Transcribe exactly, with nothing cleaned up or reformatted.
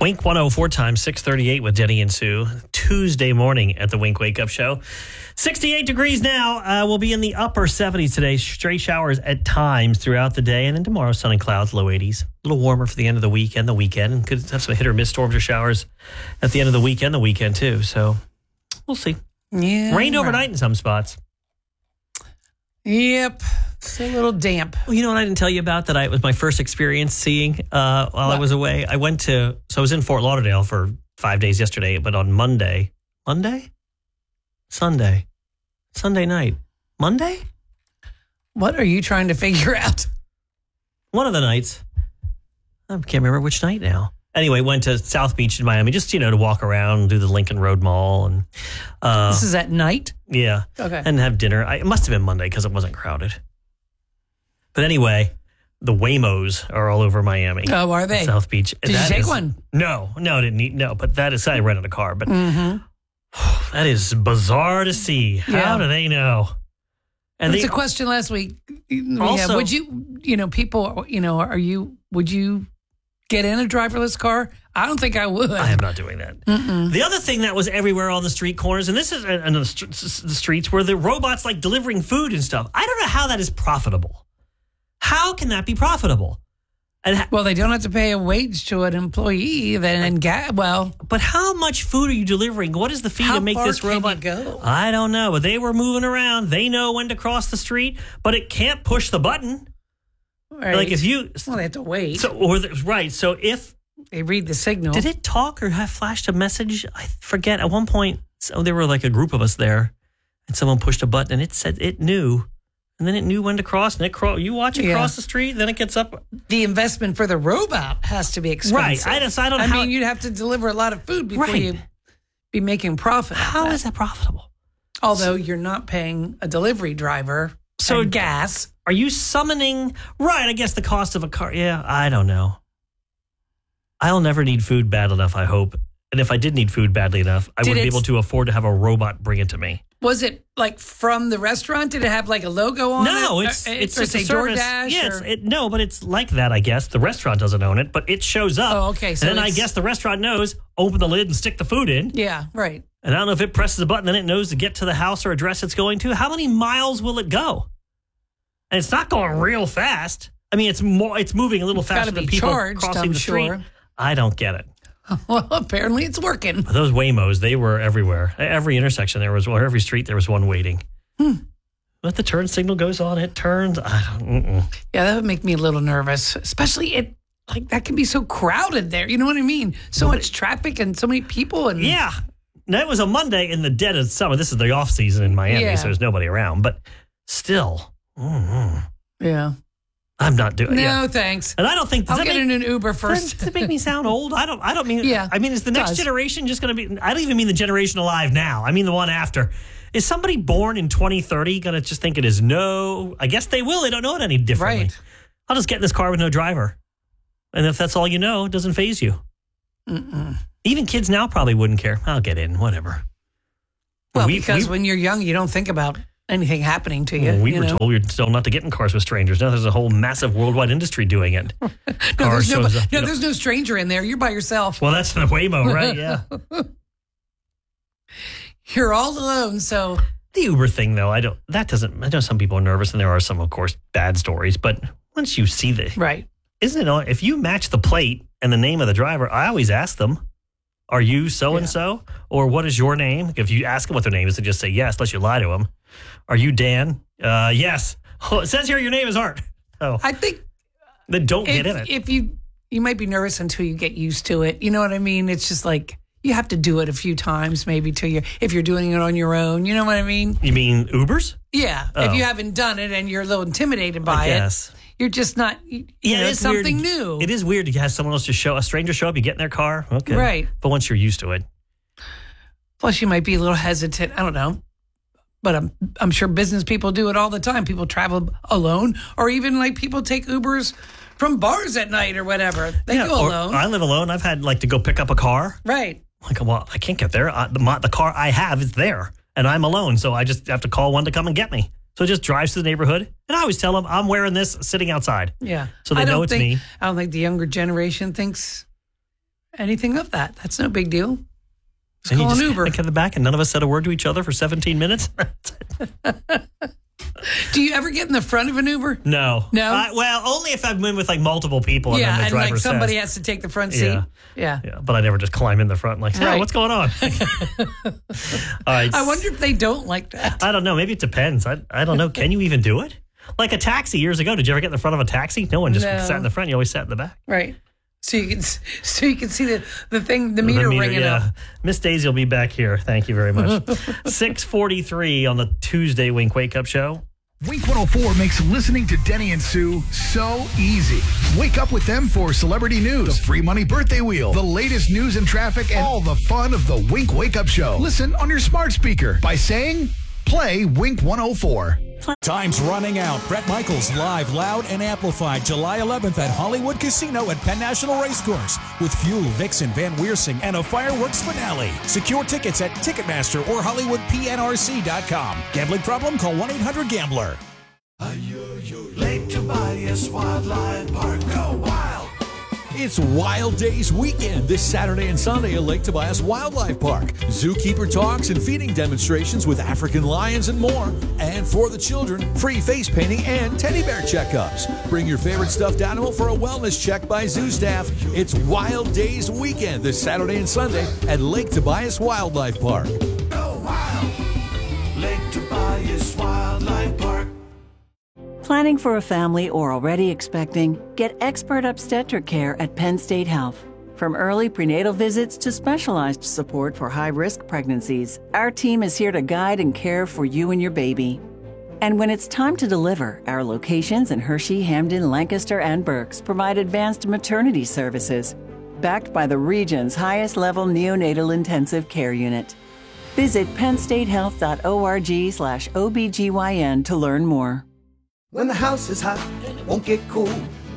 Wink one oh four times six thirty-eight with Denny and Sue. Tuesday morning at the Wink Wake Up Show. sixty-eight degrees now. Uh, we'll be in the upper seventies today. Stray showers at times throughout the day. And then tomorrow, sun and clouds, low eighties. A little warmer for the end of the week and the weekend. And could have some hit or miss storms or showers at the end of the week and the weekend, too. So we'll see. Yeah. Rained overnight in some spots. Yep. It's a little damp. Well, you know what I didn't tell you about that I, it was my first experience seeing uh, while what? I was away? I went to, so I was in Fort Lauderdale for five days yesterday, but on Monday, Monday? Sunday. Sunday night. Monday? What are you trying to figure out? One of the nights. I can't remember which night now. Anyway, went to South Beach in Miami just, you know, to walk around and do the Lincoln Road Mall. And uh, This is at night? Yeah. Okay. And have dinner. I, it must have been Monday because it wasn't crowded. But anyway, the Waymos are all over Miami. Oh, are they? South Beach. Did that you take is, one? No, no, I didn't need, no. But that is, I rented a car. But mm-hmm. that is bizarre to see. How Yeah. do they know? And it's a question last week. Also, yeah, would you, you know, people, you know, are you, would you get in a driverless car? I don't think I would. I am not doing that. Mm-mm. The other thing that was everywhere on the street corners, and this is in the streets, were the robots like delivering food and stuff. I don't know how that is profitable. How can that be profitable? And ha- well, they don't have to pay a wage to an employee. Then, ga- well, but how much food are you delivering? What is the fee how to make far this robot can you go? I don't know, but they were moving around. They know when to cross the street, but it can't push the button. Right. Like if you, well, they have to wait. So or the, right. So if they read the signal, did it talk or have flashed a message? I forget. At one point, so there were like a group of us there, and someone pushed a button, and it said it knew. And then it knew when to cross, and it cro- you watch it yeah. cross the street, then it gets up. The investment for the robot has to be expensive. Right. I just, I don't know. I how mean, you'd have to deliver a lot of food before right. you be making profit. How that. is that profitable? Although you're not paying a delivery driver so and gas. Are you summoning? Right. I guess the cost of a car. Yeah. I don't know. I'll never need food bad enough, I hope. And if I did need food badly enough, I did would be it, able to afford to have a robot bring it to me. Was it like from the restaurant? Did it have like a logo on it? No, it's uh, it's or just say a service. DoorDash. Yes, or? it, no, but it's like that. I guess the restaurant doesn't own it, but it shows up. Oh, okay. So and then I guess the restaurant knows. Open the lid and stick the food in. Yeah, right. And I don't know if it presses a button, then it knows to get to the house or address it's going to. How many miles will it go? And it's not going real fast. I mean, it's more. It's moving a little It's faster than people charged, crossing I'm the street. sure. I don't get it. Well, apparently it's working. But those Waymos, they were everywhere. Every intersection there was, or every street there was one waiting. Hmm. But the turn signal goes on, it turns. I don't. Mm-mm. Yeah, that would make me a little nervous, especially it. Like that can be so crowded there. You know what I mean? So much traffic and so many people. And yeah, now it was a Monday in the dead of summer. This is the off season in Miami, yeah. so there's nobody around. But still, mm-hmm. yeah. I'm not doing. No, yeah. thanks. And I don't think. I'll that get make, in an Uber first. Does it make me sound old? I don't. I don't mean. Yeah. I mean, is the next does. generation just going to be? I don't even mean the generation alive now. I mean the one after. Is somebody born in twenty thirty going to just think it is no? I guess they will. They don't know it any differently. Right. I'll just get in this car with no driver, and if that's all you know, it doesn't faze you. Mm-mm. Even kids now probably wouldn't care. I'll get in, whatever. Well, we, because we, when you're young, you don't think about anything happening to you. Well, we you were know? told we were told not to get in cars with strangers. Now there's a whole massive worldwide industry doing it. no, Car there's, no, shows up, no you know. there's no stranger in there. You're by yourself. Well, that's the Waymo, right? Yeah. You're all alone, so... The Uber thing, though, I don't, that doesn't, I know some people are nervous, and there are some, of course, bad stories, but once you see the, right. Isn't it, if you match the plate and the name of the driver, I always ask them, are you so-and-so? Yeah. Or what is your name? If you ask them what their name is, they just say yes, unless you lie to them. Are you Dan? Uh, yes. Oh, it says here your name is Art. Oh. I think... Then don't if, get in it. If you, you might be nervous until you get used to it. You know what I mean? It's just like... You have to do it a few times, maybe till you if you're doing it on your own. You know what I mean? You mean Ubers? Yeah. Oh. If you haven't done it and you're a little intimidated by I guess. it, you're just not. You yeah, know, it's something weird. new. It is weird to have someone else just show a stranger show up. You get in their car, okay, right? But once you're used to it, plus you might be a little hesitant. I don't know, but I'm I'm sure business people do it all the time. People travel alone, or even like people take Ubers from bars at night or whatever. They yeah, go or alone. I live alone. I've had like to go pick up a car. Right. Like, well, I can't get there. I, the, my, the car I have is there, and I'm alone, so I just have to call one to come and get me. So it just drives to the neighborhood, and I always tell them I'm wearing this sitting outside. Yeah. So they I know don't it's think, me. I don't think the younger generation thinks anything of that. That's no big deal. Just and call you an just Uber. get in the back and none of us said a word to each other for seventeen minutes? Do you ever get in the front of an Uber? No. No? Uh, well, only if I've been with like multiple people and Yeah, then the and driver like somebody says. has to take the front seat. Yeah. Yeah. Yeah, but I never just climb in the front like, hey, Right. what's going on? All right. I wonder if they don't like that. I don't know. Maybe it depends. I, I don't know. Can you even do it? Like a taxi years ago. Did you ever get in the front of a taxi? No one just No. sat in the front. You always sat in the back. Right. So you can so you can see the, the thing, the meter, The ringing yeah. up. Miss Daisy will be back here. Thank you very much. six forty-three on the Tuesday Wink Wake Up Show. Wink one oh four makes listening to Denny and Sue so easy. Wake up with them for celebrity news, the free money birthday wheel, the latest news and traffic, and all the fun of the Wink Wake Up Show. Listen on your smart speaker by saying, play Wink one oh four. Time's running out. Bret Michaels live, loud, and amplified July eleventh at Hollywood Casino at Penn National Racecourse with Fuel, Vixen, Van Weersing, and a fireworks finale. Secure tickets at Ticketmaster or Hollywood P N R C dot com. Gambling problem? Call one eight hundred gambler. Lake Tobias Wildlife Park. Go wild! It's Wild Days weekend this Saturday and Sunday at Lake Tobias Wildlife Park. Zookeeper talks and feeding demonstrations with African lions and more. And for the children, free face painting and teddy bear checkups. Bring your favorite stuffed animal for a wellness check by zoo staff. It's Wild Days weekend this Saturday and Sunday at Lake Tobias Wildlife Park. Go wild! Lake Tobias Wildlife Park. Planning for a family or already expecting? Get expert obstetric care at Penn State Health. From early prenatal visits to specialized support for high-risk pregnancies, our team is here to guide and care for you and your baby. And when it's time to deliver, our locations in Hershey, Hamden, Lancaster, and Berks provide advanced maternity services, backed by the region's highest-level neonatal intensive care unit. Visit penn state health dot org slash O B G Y N to learn more. When the house is hot and it won't get cool,